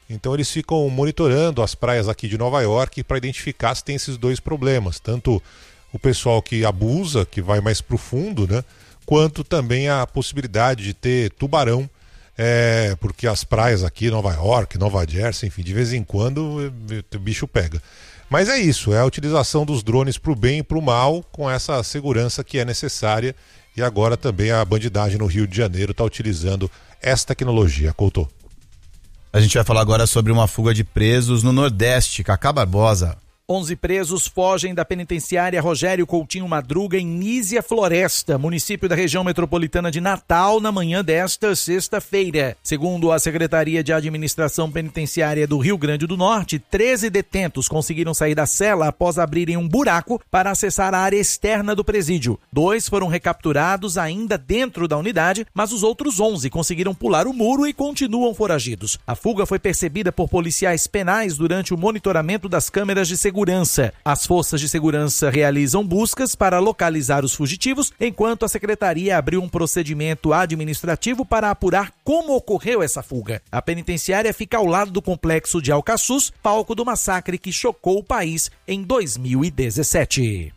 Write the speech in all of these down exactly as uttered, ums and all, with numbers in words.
Então eles ficam monitorando as praias aqui de Nova York para identificar se tem esses dois problemas, tanto o pessoal que abusa, que vai mais pro fundo, né, quanto também a possibilidade de ter tubarão, é, porque as praias aqui, Nova York, Nova Jersey, enfim, de vez em quando o bicho pega. Mas é isso, é a utilização dos drones para o bem e para o mal, com essa segurança que é necessária, e agora também a bandidagem no Rio de Janeiro está utilizando essa tecnologia. Couto. A gente vai falar agora sobre uma fuga de presos no Nordeste. Cacá Barbosa. onze presos fogem da penitenciária Rogério Coutinho Madruga em Nísia Floresta, município da região metropolitana de Natal, na manhã desta sexta-feira. Segundo a Secretaria de Administração Penitenciária do Rio Grande do Norte, treze detentos conseguiram sair da cela após abrirem um buraco para acessar a área externa do presídio. Dois foram recapturados ainda dentro da unidade, mas os outros onze conseguiram pular o muro e continuam foragidos. A fuga foi percebida por policiais penais durante o monitoramento das câmeras de segurança. Segurança. As forças de segurança realizam buscas para localizar os fugitivos, enquanto a secretaria abriu um procedimento administrativo para apurar como ocorreu essa fuga. A penitenciária fica ao lado do complexo de Alcaçuz, palco do massacre que chocou o país em dois mil e dezessete.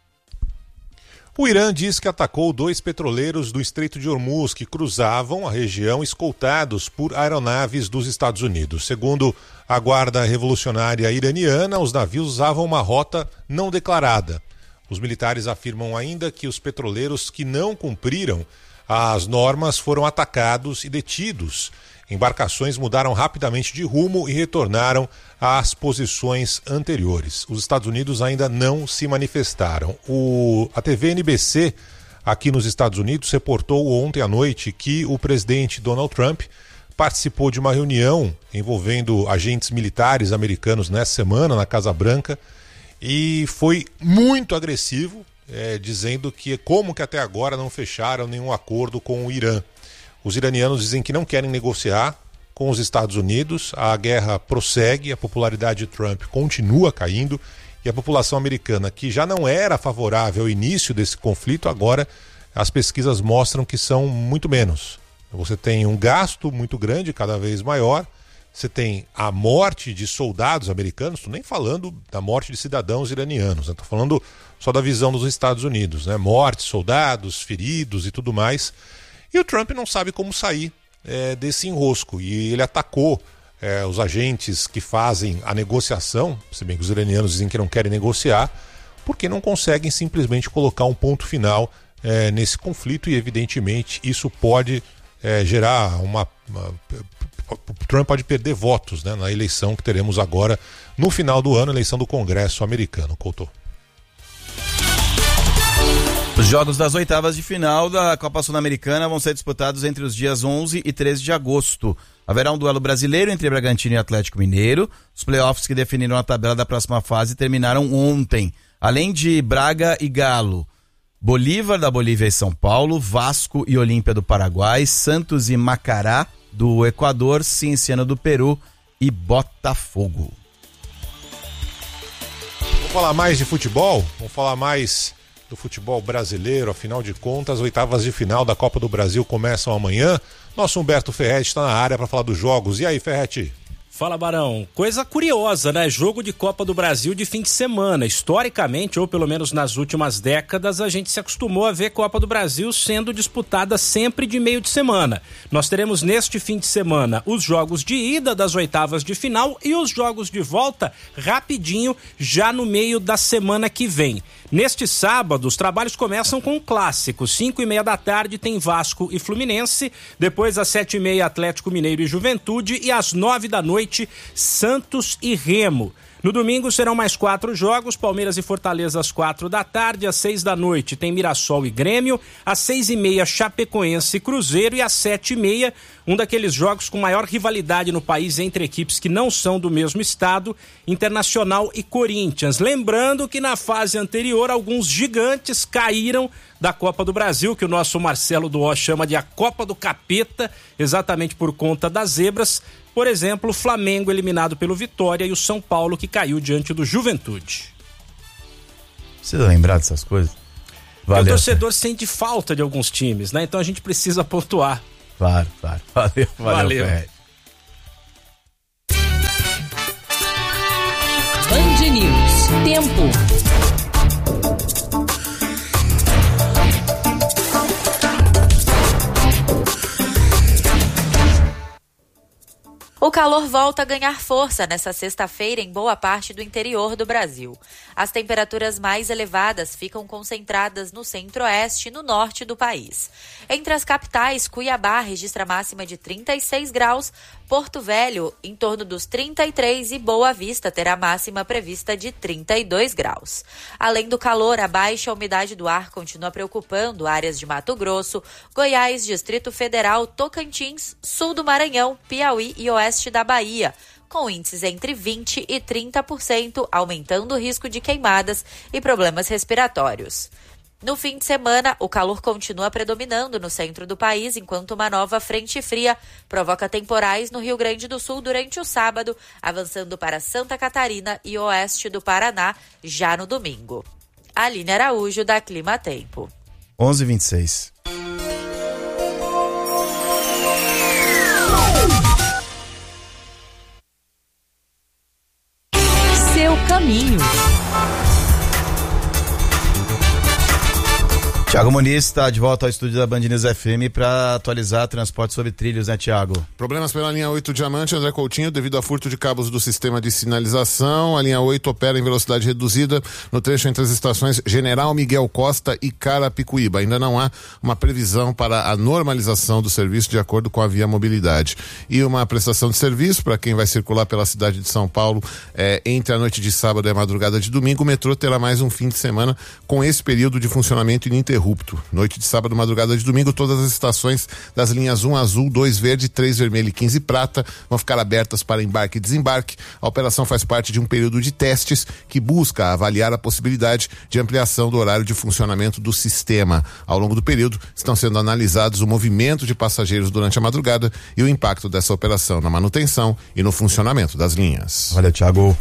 O Irã diz que atacou dois petroleiros do Estreito de Hormuz que cruzavam a região escoltados por aeronaves dos Estados Unidos. Segundo a Guarda Revolucionária Iraniana, os navios usavam uma rota não declarada. Os militares afirmam ainda que os petroleiros que não cumpriram as normas foram atacados e detidos. Embarcações mudaram rapidamente de rumo e retornaram às posições anteriores. Os Estados Unidos ainda não se manifestaram. O, a T V N B C, aqui nos Estados Unidos, reportou ontem à noite que o presidente Donald Trump participou de uma reunião envolvendo agentes militares americanos nessa semana na Casa Branca e foi muito agressivo, é, dizendo que como que até agora não fecharam nenhum acordo com o Irã. Os iranianos dizem que não querem negociar com os Estados Unidos, a guerra prossegue, a popularidade de Trump continua caindo e a população americana, que já não era favorável ao início desse conflito, agora as pesquisas mostram que são muito menos. Você tem um gasto muito grande, cada vez maior, você tem a morte de soldados americanos, estou nem falando da morte de cidadãos iranianos, estou falando só da visão dos Estados Unidos, né? Mortes, soldados, feridos e tudo mais. E o Trump não sabe como sair é, desse enrosco. E ele atacou é, os agentes que fazem a negociação, se bem que os iranianos dizem que não querem negociar, porque não conseguem simplesmente colocar um ponto final é, nesse conflito e, evidentemente, isso pode é, gerar uma, uma... O Trump pode perder votos, né, na eleição que teremos agora no final do ano, eleição do Congresso americano. Couto. Os jogos das oitavas de final da Copa Sul-Americana vão ser disputados entre os dias onze e treze de agosto. Haverá um duelo brasileiro entre Bragantino e Atlético Mineiro. Os playoffs que definiram a tabela da próxima fase terminaram ontem. Além de Braga e Galo, Bolívar da Bolívia e São Paulo, Vasco e Olímpia do Paraguai, Santos e Macará do Equador, Cienciano do Peru e Botafogo. Vamos falar mais de futebol? Vamos falar mais do futebol brasileiro, afinal de contas, as oitavas de final da Copa do Brasil começam amanhã. Nosso Humberto Ferretti está na área para falar dos jogos. E aí, Ferretti? Fala, Barão. Coisa curiosa, né? Jogo de Copa do Brasil de fim de semana. Historicamente, ou pelo menos nas últimas décadas, a gente se acostumou a ver Copa do Brasil sendo disputada sempre de meio de semana. Nós teremos neste fim de semana os jogos de ida das oitavas de final e os jogos de volta rapidinho, já no meio da semana que vem. Neste sábado, os trabalhos começam com um clássico. Cinco e meia da tarde tem Vasco e Fluminense. Depois, às sete e meia, Atlético Mineiro e Juventude. E às nove da noite, Santos e Remo. No domingo serão mais quatro jogos, Palmeiras e Fortaleza às quatro da tarde, às seis da noite tem Mirassol e Grêmio, às seis e meia Chapecoense e Cruzeiro e às sete e meia, um daqueles jogos com maior rivalidade no país entre equipes que não são do mesmo estado, Internacional e Corinthians. Lembrando que na fase anterior alguns gigantes caíram da Copa do Brasil, que o nosso Marcelo Duó chama de a Copa do Capeta, exatamente por conta das zebras. Por exemplo, o Flamengo eliminado pelo Vitória e o São Paulo que caiu diante do Juventude. Precisa lembrar dessas coisas? Valeu. O torcedor sente falta de alguns times, né? Então a gente precisa pontuar. Claro, claro. Valeu, valeu. valeu. O calor volta a ganhar força nesta sexta-feira em boa parte do interior do Brasil. As temperaturas mais elevadas ficam concentradas no centro-oeste e no norte do país. Entre as capitais, Cuiabá registra máxima de trinta e seis graus, Porto Velho em torno dos trinta e três e Boa Vista terá máxima prevista de trinta e dois graus. Além do calor, a baixa umidade do ar continua preocupando áreas de Mato Grosso, Goiás, Distrito Federal, Tocantins, sul do Maranhão, Piauí e oeste da Bahia, com índices entre vinte e trinta por cento, aumentando o risco de queimadas e problemas respiratórios. No fim de semana, o calor continua predominando no centro do país, enquanto uma nova frente fria provoca temporais no Rio Grande do Sul durante o sábado, avançando para Santa Catarina e oeste do Paraná já no domingo. Aline Araújo, da Clima Tempo. onze e vinte e seis. Seu caminho. Tiago Muniz está de volta ao estúdio da Band News F M para atualizar transporte sobre trilhos, né, Tiago? Problemas pela linha oito Diamante, André Coutinho, devido a furto de cabos do sistema de sinalização. A linha oito opera em velocidade reduzida no trecho entre as estações General Miguel Costa e Carapicuíba. Ainda não há uma previsão para a normalização do serviço de acordo com a Via Mobilidade. E uma prestação de serviço para quem vai circular pela cidade de São Paulo é, entre a noite de sábado e a madrugada de domingo. O metrô terá mais um fim de semana com esse período de funcionamento ininterrupto. Noite de sábado, madrugada de domingo, todas as estações das linhas um azul, dois verde, três vermelho e quinze prata vão ficar abertas para embarque e desembarque. A operação faz parte de um período de testes que busca avaliar a possibilidade de ampliação do horário de funcionamento do sistema. Ao longo do período, estão sendo analisados o movimento de passageiros durante a madrugada e o impacto dessa operação na manutenção e no funcionamento das linhas. Olha, Tiago.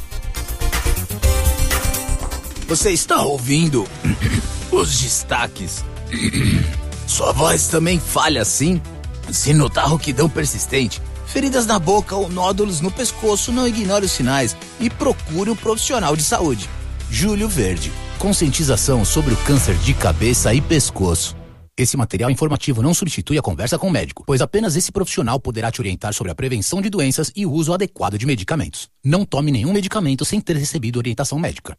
Você está ouvindo os destaques? Sua voz também falha assim? Se notar rouquidão persistente, feridas na boca ou nódulos no pescoço, não ignore os sinais e procure um profissional de saúde. Júlio Verde, conscientização sobre o câncer de cabeça e pescoço. Esse material informativo não substitui a conversa com o médico, pois apenas esse profissional poderá te orientar sobre a prevenção de doenças e o uso adequado de medicamentos. Não tome nenhum medicamento sem ter recebido orientação médica.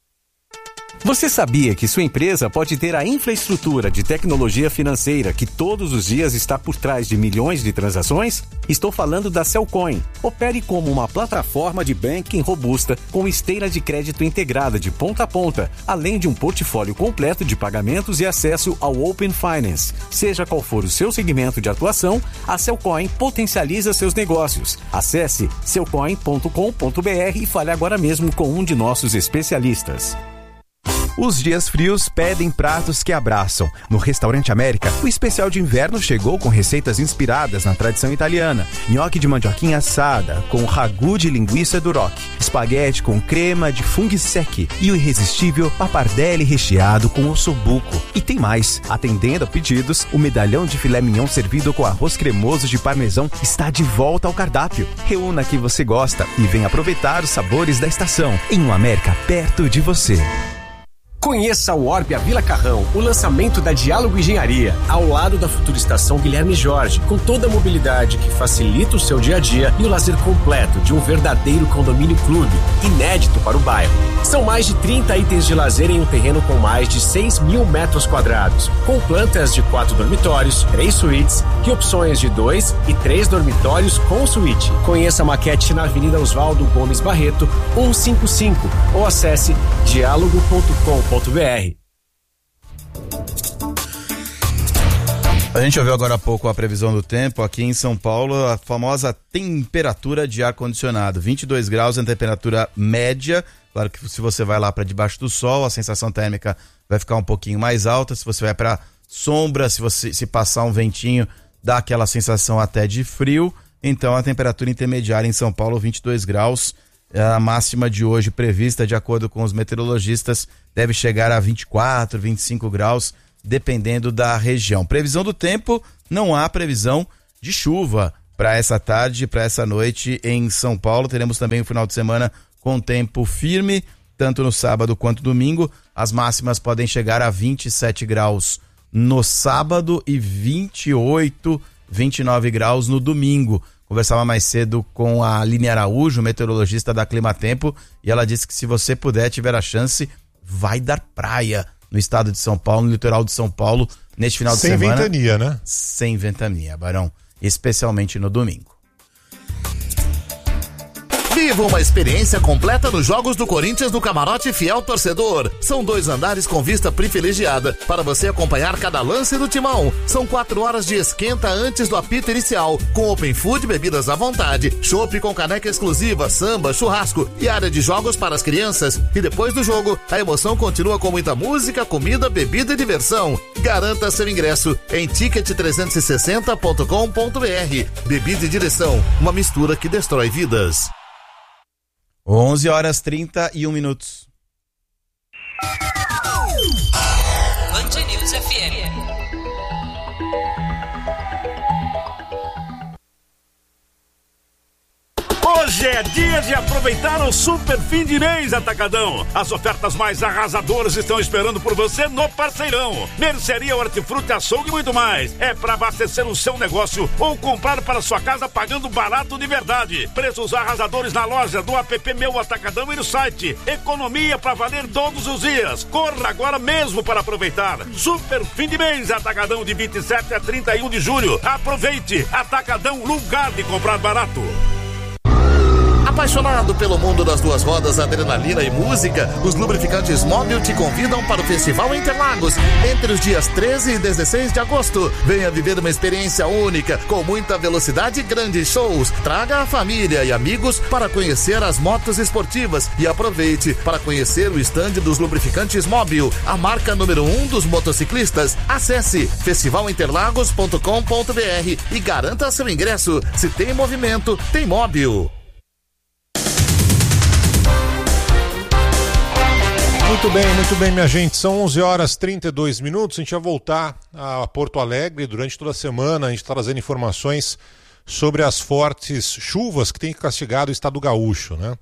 Você sabia que sua empresa pode ter a infraestrutura de tecnologia financeira que todos os dias está por trás de milhões de transações? Estou falando da Cellcoin. Opere como uma plataforma de banking robusta com esteira de crédito integrada de ponta a ponta, além de um portfólio completo de pagamentos e acesso ao Open Finance. Seja qual for o seu segmento de atuação, a Cellcoin potencializa seus negócios. Acesse cellcoin ponto com ponto b r e fale agora mesmo com um de nossos especialistas. Os dias frios pedem pratos que abraçam. No Restaurante América, o especial de inverno chegou com receitas inspiradas na tradição italiana. Nhoque de mandioquinha assada, com ragu de linguiça duroc, espaguete com crema de funghi secchi e o irresistível pappardelle recheado com ossobuco. E tem mais. Atendendo a pedidos, o medalhão de filé mignon servido com arroz cremoso de parmesão está de volta ao cardápio. Reúna que você gosta e venha aproveitar os sabores da estação em um América perto de você. Conheça o Orbia Vila Carrão, o lançamento da Diálogo Engenharia, ao lado da futura estação Guilherme Jorge, com toda a mobilidade que facilita o seu dia a dia e o lazer completo de um verdadeiro condomínio clube, inédito para o bairro. São mais de trinta itens de lazer em um terreno com mais de seis mil metros quadrados, com plantas de quatro dormitórios, três suítes e opções de dois e três dormitórios com suíte. Conheça a maquete na Avenida Oswaldo Gomes Barreto, cento e cinquenta e cinco, ou acesse diálogo ponto com ponto b r. A gente ouviu agora há pouco a previsão do tempo aqui em São Paulo, a famosa temperatura de ar-condicionado, vinte e dois graus em temperatura média. Claro que se você vai lá para debaixo do sol, a sensação térmica vai ficar um pouquinho mais alta. Se você vai para sombra, se você se passar um ventinho, dá aquela sensação até de frio. Então a temperatura intermediária em São Paulo, vinte e dois graus. A máxima de hoje prevista, de acordo com os meteorologistas, deve chegar a vinte e quatro, vinte e cinco graus, dependendo da região. Previsão do tempo, não há previsão de chuva para essa tarde, para essa noite em São Paulo. Teremos também um final de semana com tempo firme, tanto no sábado quanto domingo. As máximas podem chegar a vinte e sete graus no sábado e vinte e oito, vinte e nove graus no domingo, Conversava mais cedo com a Aline Araújo, meteorologista da Climatempo, e ela disse que se você puder, tiver a chance, vai dar praia no estado de São Paulo, no litoral de São Paulo, neste final de Sem semana. Sem ventania, né? Sem ventania, Barão. Especialmente no domingo. Viva uma experiência completa nos Jogos do Corinthians no Camarote Fiel Torcedor. São dois andares com vista privilegiada para você acompanhar cada lance do timão. São quatro horas de esquenta antes do apito inicial, com open food, bebidas à vontade, chopp com caneca exclusiva, samba, churrasco e área de jogos para as crianças. E depois do jogo, a emoção continua com muita música, comida, bebida e diversão. Garanta seu ingresso em ticket trezentos e sessenta ponto com ponto br. Bebida e direção, uma mistura que destrói vidas. onze horas trinta e um minutos. Band News F M. Hoje é dia de aproveitar o super fim de mês Atacadão. As ofertas mais arrasadoras estão esperando por você no Parceirão. Mercearia, hortifruti, açougue e muito mais. É para abastecer o seu negócio ou comprar para sua casa pagando barato de verdade. Preços arrasadores na loja, do app Meu Atacadão e no site. Economia para valer todos os dias. Corra agora mesmo para aproveitar. Super fim de mês Atacadão, de vinte e sete a trinta e um de julho. Aproveite. Atacadão, lugar de comprar barato. Apaixonado pelo mundo das duas rodas, adrenalina e música, os lubrificantes Móbil te convidam para o Festival Interlagos entre os dias treze e dezesseis de agosto. Venha viver uma experiência única, com muita velocidade e grandes shows. Traga a família e amigos para conhecer as motos esportivas e aproveite para conhecer o estande dos lubrificantes Móbil, a marca número um dos motociclistas. Acesse festival interlagos ponto com ponto br e garanta seu ingresso. Se tem movimento, tem Móbil. Muito bem, muito bem, minha gente. São onze horas e trinta e dois minutos. A gente vai voltar a Porto Alegre durante toda a semana. A gente está trazendo informações sobre as fortes chuvas que têm castigado o estado gaúcho, né?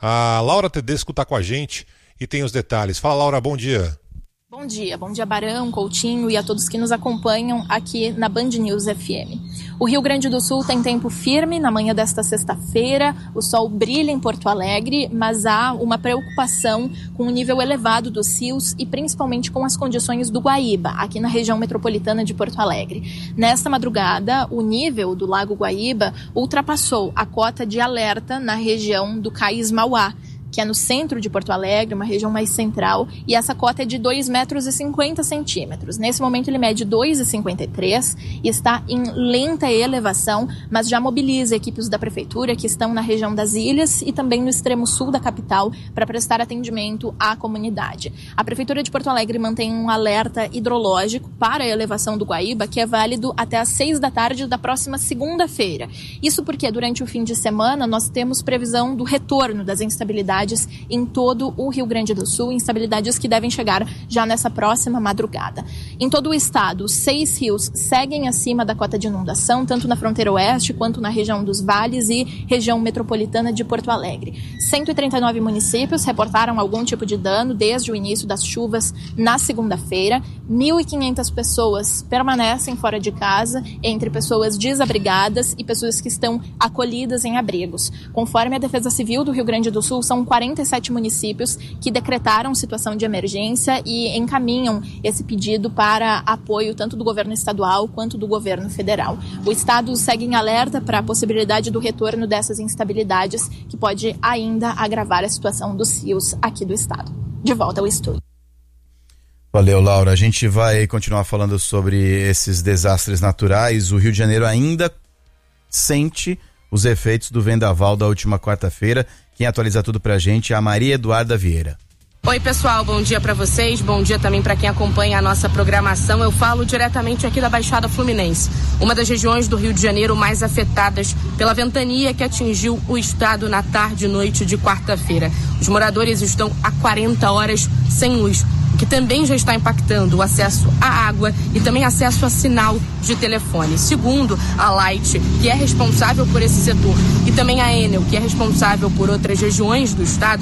A Laura Tedesco está com a gente e tem os detalhes. Fala, Laura, bom dia. Bom dia, bom dia Barão, Coutinho e a todos que nos acompanham aqui na Band News F M. O Rio Grande do Sul tem tempo firme na manhã desta sexta-feira, o sol brilha em Porto Alegre, mas há uma preocupação com o nível elevado dos rios e principalmente com as condições do Guaíba, aqui na região metropolitana de Porto Alegre. Nesta madrugada, o nível do Lago Guaíba ultrapassou a cota de alerta na região do Cais Mauá, que é no centro de Porto Alegre, uma região mais central, e essa cota é de dois metros e cinquenta centímetros. Nesse momento ele mede dois metros e cinquenta e três e está em lenta elevação, mas já mobiliza equipes da prefeitura que estão na região das ilhas e também no extremo sul da capital para prestar atendimento à comunidade. A prefeitura de Porto Alegre mantém um alerta hidrológico para a elevação do Guaíba, que é válido até às seis da tarde da próxima segunda-feira. Isso porque durante o fim de semana nós temos previsão do retorno das instabilidades em todo o Rio Grande do Sul, instabilidades que devem chegar já nessa próxima madrugada. Em todo o estado, os seis rios seguem acima da cota de inundação, tanto na fronteira oeste quanto na região dos vales e região metropolitana de Porto Alegre. cento e trinta e nove municípios reportaram algum tipo de dano desde o início das chuvas na segunda-feira. mil e quinhentas pessoas permanecem fora de casa, entre pessoas desabrigadas e pessoas que estão acolhidas em abrigos. Conforme a Defesa Civil do Rio Grande do Sul, são quarenta e sete municípios que decretaram situação de emergência e encaminham esse pedido para apoio tanto do governo estadual quanto do governo federal. O estado segue em alerta para a possibilidade do retorno dessas instabilidades, que pode ainda agravar a situação dos rios aqui do estado. De volta ao estúdio. Valeu, Laura. A gente vai continuar falando sobre esses desastres naturais. O Rio de Janeiro ainda sente os efeitos do vendaval da última quarta-feira. Quem atualiza tudo pra gente é a Maria Eduarda Vieira. Oi pessoal, bom dia para vocês, bom dia também para quem acompanha a nossa programação. Eu falo diretamente aqui da Baixada Fluminense, uma das regiões do Rio de Janeiro mais afetadas pela ventania que atingiu o estado na tarde e noite de quarta-feira. Os moradores estão há quarenta horas sem luz, o que também já está impactando o acesso à água e também acesso a sinal de telefone. Segundo a Light, que é responsável por esse setor, e também a Enel, que é responsável por outras regiões do estado,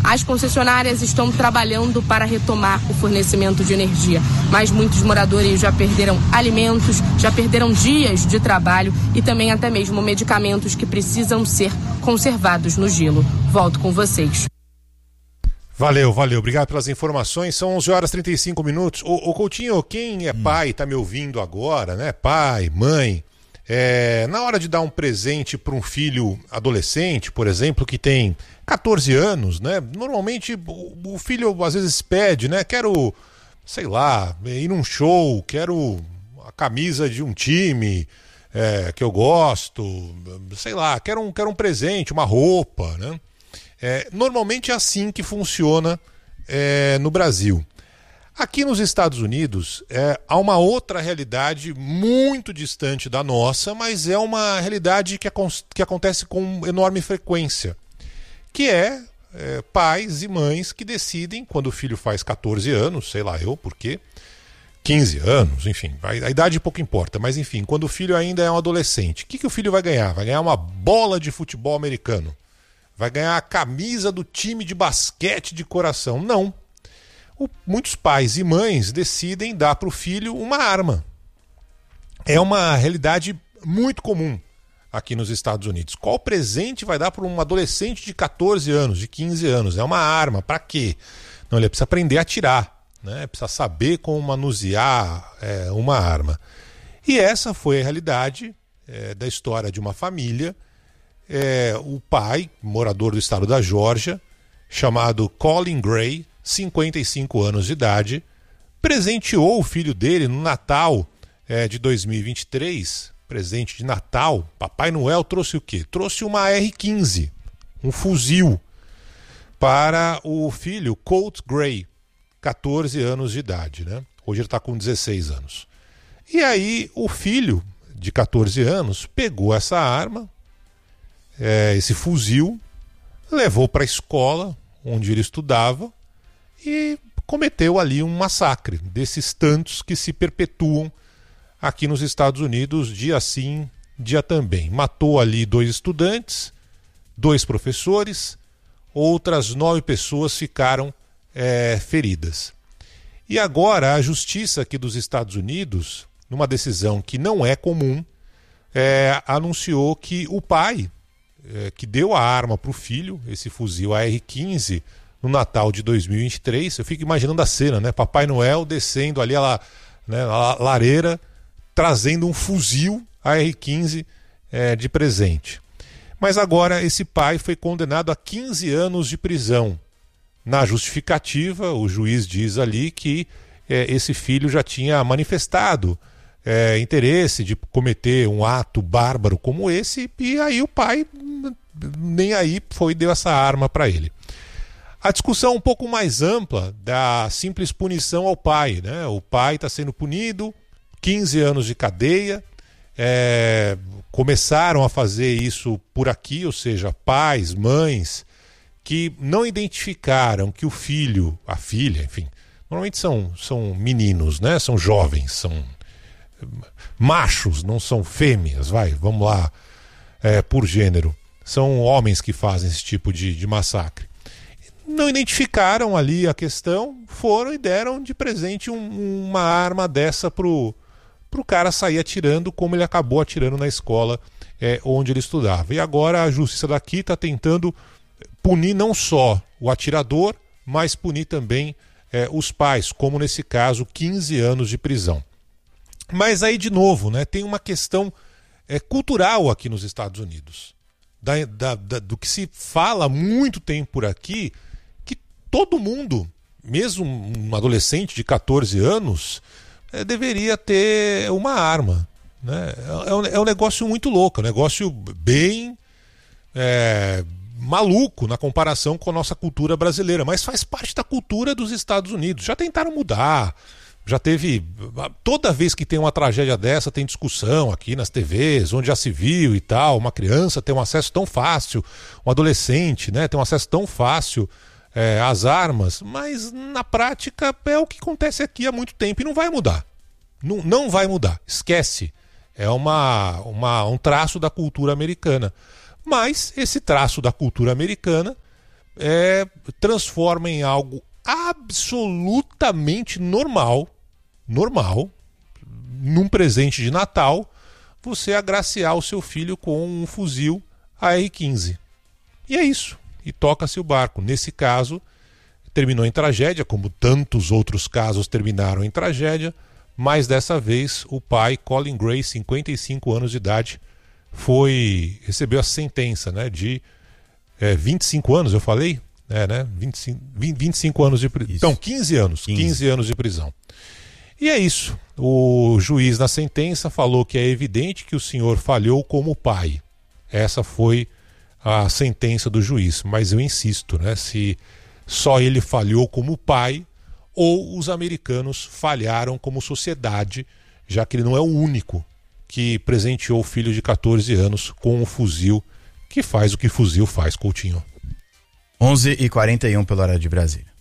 As concessionárias estão trabalhando para retomar o fornecimento de energia, mas muitos moradores já perderam alimentos, já perderam dias de trabalho e também até mesmo medicamentos que precisam ser conservados no gelo. Volto com vocês. Valeu, valeu. Obrigado pelas informações. São onze horas e trinta e cinco minutos. Ô, ô Coutinho, quem é pai, tá me ouvindo agora, né? Pai, mãe, é, na hora de dar um presente para um filho adolescente, por exemplo, que tem catorze anos, né? Normalmente o, o filho às vezes pede, né? Quero, sei lá, ir num show, quero a camisa de um time é, que eu gosto, sei lá, quero um, quero um presente, uma roupa, né? É, normalmente é assim que funciona é, no Brasil. Aqui nos Estados Unidos é, há uma outra realidade muito distante da nossa, mas é uma realidade que, que acontece com enorme frequência, que é, é pais e mães que decidem, quando o filho faz catorze anos, sei lá eu por quê, quinze anos, enfim, a, a idade pouco importa, mas enfim, quando o filho ainda é um adolescente, o que, que o filho vai ganhar? Vai ganhar uma bola de futebol americano. Vai ganhar a camisa do time de basquete de coração. Não. O, muitos pais e mães decidem dar para o filho uma arma. É uma realidade muito comum aqui nos Estados Unidos. Qual presente vai dar para um adolescente de catorze anos, de quinze anos? É uma arma. Para quê? Não, ele precisa aprender a atirar, né? Precisa saber como manusear é, uma arma. E essa foi a realidade é, da história de uma família. É, o pai, morador do estado da Geórgia, chamado Colin Gray, cinquenta e cinco anos de idade, presenteou o filho dele no Natal é, de dois mil e vinte e três, presente de Natal. Papai Noel trouxe o quê? Trouxe uma R quinze, um fuzil, para o filho Colt Gray, catorze anos de idade, né? Hoje ele está com dezesseis anos. E aí o filho de catorze anos pegou essa arma, É, esse fuzil, levou para a escola onde ele estudava e cometeu ali um massacre desses tantos que se perpetuam aqui nos Estados Unidos, dia sim, dia também. Matou ali dois estudantes, dois professores, outras nove pessoas ficaram é, feridas. E agora a justiça aqui dos Estados Unidos, numa decisão que não é comum, é, anunciou que o pai que deu a arma para o filho, esse fuzil A R quinze, no Natal de dois mil e vinte e três, eu fico imaginando a cena, né? Papai Noel descendo ali a, né, a lareira, trazendo um fuzil A R quinze é, de presente. Mas agora esse pai foi condenado a quinze anos de prisão. Na justificativa, o juiz diz ali que é, esse filho já tinha manifestado É, interesse de cometer um ato bárbaro como esse, e aí o pai nem aí foi e deu essa arma para ele. A discussão um pouco mais ampla da simples punição ao pai, né? O pai está sendo punido, quinze anos de cadeia, é, começaram a fazer isso por aqui, ou seja, pais, mães que não identificaram que o filho, a filha, enfim, normalmente são, são meninos, né? São jovens, são machos, não são fêmeas, vai, vamos lá, é, por gênero. São homens que fazem esse tipo de, de massacre. Não identificaram ali a questão, foram e deram de presente um, uma arma dessa pro, pro cara sair atirando, como ele acabou atirando na escola é, onde ele estudava. E agora a justiça daqui está tentando punir não só o atirador, mas punir também é, os pais, como nesse caso, quinze anos de prisão. Mas aí, de novo, né, tem uma questão é, cultural aqui nos Estados Unidos. Da, da, da, do que se fala há muito tempo por aqui, que todo mundo, mesmo um adolescente de catorze anos, é, deveria ter uma arma. Né? É, um, é um negócio muito louco, é um negócio bem é, maluco na comparação com a nossa cultura brasileira, mas faz parte da cultura dos Estados Unidos. Já tentaram mudar. Já teve, toda vez que tem uma tragédia dessa, tem discussão aqui nas T Vs, onde já se viu e tal, uma criança tem um acesso tão fácil, um adolescente, né, tem um acesso tão fácil é, às armas, mas na prática é o que acontece aqui há muito tempo e não vai mudar. Não, não vai mudar, esquece. É uma, uma, um traço da cultura americana. Mas esse traço da cultura americana é, transforma em algo absolutamente normal, normal, num presente de Natal, você agraciar o seu filho com um fuzil A R quinze. E é isso. E toca-se o barco. Nesse caso, terminou em tragédia, como tantos outros casos terminaram em tragédia, mas dessa vez o pai, Colin Gray, cinquenta e cinco anos de idade, foi recebeu a sentença, né, de é, vinte e cinco anos, eu falei? É, né? vinte e cinco, vinte, vinte e cinco anos de prisão. Então, quinze anos. quinze. quinze anos de prisão. E é isso. O juiz na sentença falou que é evidente que o senhor falhou como pai. Essa foi a sentença do juiz. Mas eu insisto, né? Se só ele falhou como pai ou os americanos falharam como sociedade, já que ele não é o único que presenteou o filho de catorze anos com um fuzil que faz o que fuzil faz, Coutinho. onze e quarenta e um pelo horário de Brasília.